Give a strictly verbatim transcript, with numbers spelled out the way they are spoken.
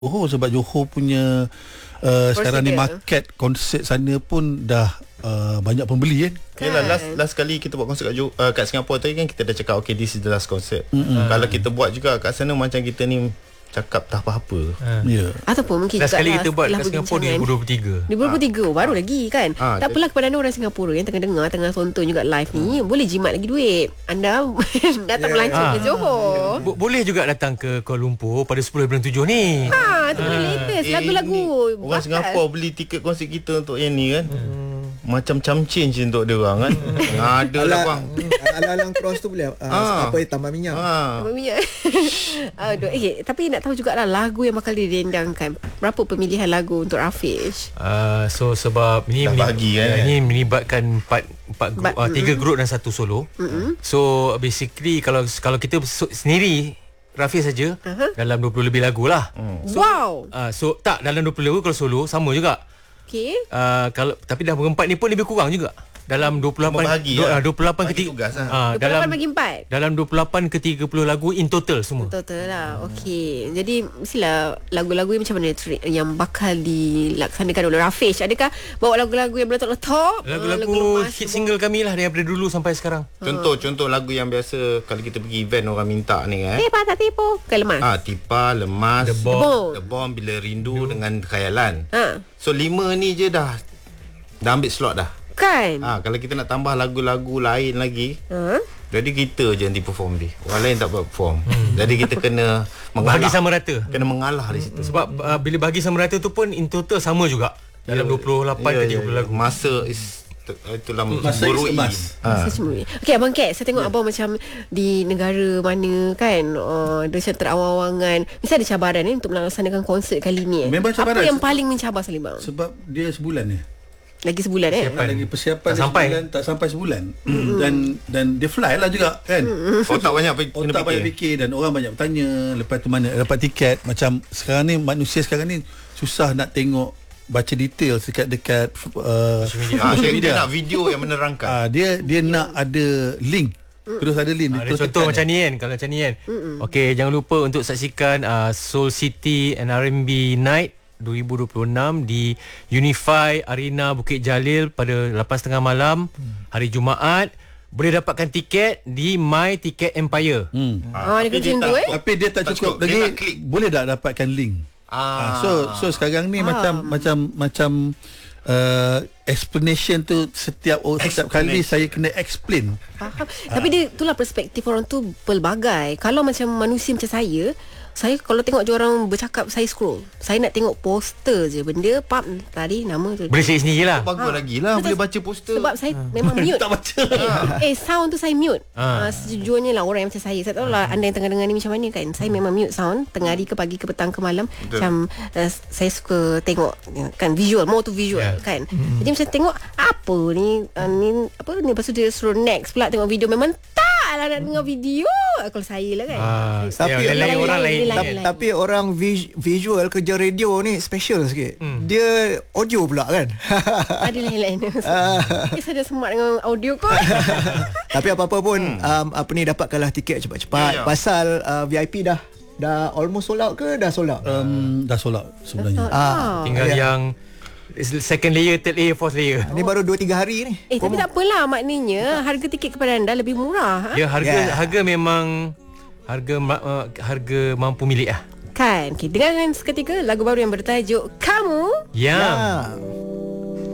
Johor sebab Johor punya uh, sekarang ni market konsert sana pun dah uh, banyak pembeli kan. Yalah, last last kali kita buat konsert kat, uh, kat Singapura tadi kan kita dah cakap okay, this is the last concert. Mm-hmm. Kalau kita buat juga kat sana macam kita ni cakap tak apa-apa. Ha. Ya. Ataupun mungkin last kali kita buat kat Singapura dua ribu dua puluh tiga. dua ribu dua puluh tiga ha. Baru lagi kan. Ha, tak apalah kepada anda orang Singapura yang tengah dengar, tengah tonton juga live ni, boleh jimat lagi duit. Anda datang yeah. melancong ha. ke Johor. Bo- boleh juga datang ke Kuala Lumpur pada sepuluh bulan tujuh ni. Ha, itu ha. latest eh, lagu-lagu. Orang bakal. Singapura beli tiket konsert kita untuk yang ni kan. Hmm. Macam cam change untuk dia orang kan. Ada lah bang. Alang-alang cross tu boleh uh, ha. apa tambah minyak. Ha. Tambah minyak. Aduh, eh, tapi nak tahu jugalah lagu yang bakal didendangkan. Berapa pemilihan lagu untuk Rafish? Uh, so sebab ni dah bagi kan. Ini melibatkan empat empat grup, uh, tiga grup dan satu solo. Mm-hmm. So basically kalau kalau kita sendiri Rafish saja uh-huh. dalam dua puluh lebih lagu lah. Mm. So, wow. Uh, so tak dalam dua puluh lagu kalau solo sama juga. Okay. Uh, kalau tapi dah berempat ni pun lebih kurang juga. Dalam dua puluh lapan bahagi, ya? dua puluh lapan ke tiga tugas lah. uh, dua puluh lapan bagi empat. Dalam dua puluh lapan ke tiga puluh lagu in total semua. Total lah. Okey. Jadi mestilah lagu-lagu yang macam mana yang bakal dilaksanakan oleh Rafish? Adakah bawa lagu-lagu yang meletup-letup? Lagu-lagu uh, hit single kami lah daripada dulu sampai sekarang. Contoh hmm. contoh lagu yang biasa kalau kita pergi event orang minta ni kan. Tipa tak tipu. Ke lemas. Ah, Tipa, Lemas, The Bomb, The Bomb, Bila Rindu Duh. Dengan Khayalan. Ha. So lima ni je dah dah ambil slot dah. Kan? Ah, kalau kita nak tambah lagu-lagu lain lagi, ha? jadi kita je nanti perform dia. Orang lain tak buat perform. Hmm. Jadi kita kena mengalah. Bagi sama rata. Kena mengalah di situ. Sebab uh, bila bagi sama rata tu pun in total sama juga. Dalam yeah, dua puluh lapan yeah, ke tiga puluh yeah, lagu. Masa is itulah masa emas. Ha. Okey Abang Kat, saya tengok yeah. abang macam di negara mana kan, uh, dia macam terawang-awangan. Mesti ada cabaran ni untuk melaksanakan konsert kali ni. Memang cabaran. Apa yang paling mencabar sekali bang? Sebab dia sebulan ni. Lagi sebulan eh? Persiapan. Lagi persiapan tak sampai sebulan, tak sampai sebulan. Mm-hmm. Dan dan dia fly lah juga kan. Mm-hmm. Otak banyak kena Otak fikir. banyak fikir dan orang banyak bertanya lepas tu mana dapat tiket. Macam sekarang ni manusia sekarang ni susah nak tengok baca detail dekat-dekat uh, social media. Ha, dia, dia nak video yang menerangkan. Ah, dia dia nak ada link. Terus ada link. Ada contoh macam ni kan. Kalau macam ni kan. Okey, jangan lupa untuk saksikan uh, Soul City and R and B Night dua ribu dua puluh enam di Unify Arena Bukit Jalil pada lapan tiga puluh malam hari Jumaat. Boleh dapatkan tiket di My Ticket Empire. Hmm. Ah, dia macam tu eh. Tapi dia tak, tak cukup, cukup. Lagi boleh tak dapatkan link. Ah. So so sekarang ni ah. macam macam macam uh, explanation tu setiap oh, setiap kali saya kena explain. Faham. Ah. Tapi dia itulah perspektif orang tu pelbagai. Kalau macam manusia macam saya, saya kalau tengok je orang bercakap, saya scroll. Saya nak tengok poster je benda pap tadi nama tu. Boleh cari sendiri lah. Bagus ha. lagi lah boleh baca poster. Sebab saya ha. memang mute. Tak baca. Eh, eh sound tu saya mute. Ha. Uh, sejujurnya lah orang yang macam saya. Saya tahu lah anda yang tengah dengar ni macam mana kan. Saya memang mute sound tengah hari ke pagi ke petang ke malam. Betul. Macam uh, saya suka tengok kan visual, more to visual yeah. kan. Mm-hmm. Jadi macam tengok apa ni uh, ni apa ni lepas tu dia suruh next pula tengok video, memang tak lah nak dengar video. Kalau saya lah kan. Ah, tapi ya, lain orang lain. Tapi, tapi orang vis- visual kerja radio ni special sikit. Hmm. Dia audio pula kan. Ada lain-lain. Eh, saya dah semak dengan audio kot. Tapi apa-apa pun hmm. um, apa ni dapatkanlah tiket cepat-cepat. Ya, ya. Pasal uh, V I P dah dah almost sold out ke dah sold out? Um, dah sold out sebenarnya. Ah, tinggal ya. yang second layer, third layer, fourth layer. Ni baru dua tiga hari ni. Eh, tapi tak apalah, maknanya harga tiket kepada anda lebih murah. Ya, harga yeah. harga memang harga uh, harga mampu milik ah. Kan. Okay, dengarkan seketika lagu baru yang bertajuk Kamu. Ya. Yeah. Yeah.